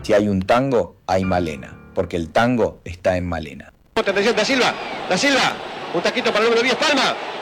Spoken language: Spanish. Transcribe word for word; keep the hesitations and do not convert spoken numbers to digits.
Si hay un tango, hay Malena, porque el tango está en Malena. Atención, Da Silva, Da Silva, un taquito para el número diez, Palma.